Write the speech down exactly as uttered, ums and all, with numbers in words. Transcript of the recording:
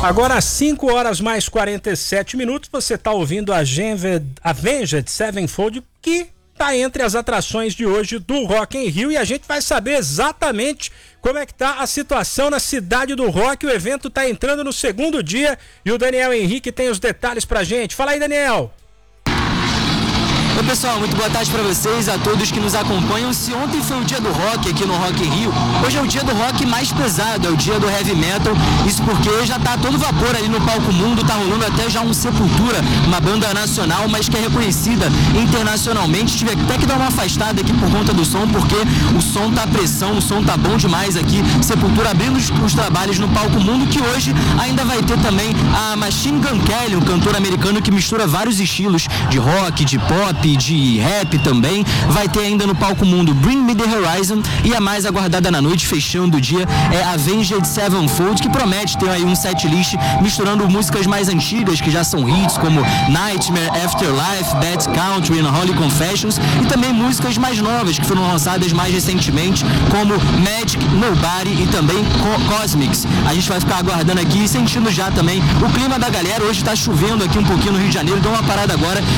Agora às cinco horas mais quarenta e sete minutos, você está ouvindo a Avenged Sevenfold, que está entre as atrações de hoje do Rock in Rio, e a gente vai saber exatamente como é que tá a situação na cidade do rock. O evento está entrando no segundo dia e o Daniel Henrique tem os detalhes pra gente. Fala aí, Daniel. Oi pessoal, muito boa tarde para vocês, a todos que nos acompanham. Se ontem foi o dia do rock aqui no Rock in Rio, hoje é o dia do rock mais pesado, é o dia do heavy metal. Isso porque já tá todo vapor ali no palco mundo, tá rolando até já um Sepultura, uma banda nacional, mas que é reconhecida internacionalmente. Tive até que dar uma afastada aqui por conta do som, porque o som tá pressão, o som tá bom demais aqui. Sepultura abrindo os, os trabalhos no palco mundo, que hoje ainda vai ter também a Machine Gun Kelly, um cantor americano que mistura vários estilos de rock, de pop, de rap também. Vai ter ainda no palco mundo Bring Me The Horizon, e a mais aguardada na noite, fechando o dia, é Avenged Sevenfold, que promete ter aí um setlist misturando músicas mais antigas, que já são hits, como Nightmare, Afterlife, Bad Country and Holy Confessions, e também músicas mais novas, que foram lançadas mais recentemente, como Magic, Nobody e também Co- Cosmics. A gente vai ficar aguardando aqui e sentindo já também o clima da galera. Hoje tá chovendo aqui um pouquinho no Rio de Janeiro, deu uma parada agora,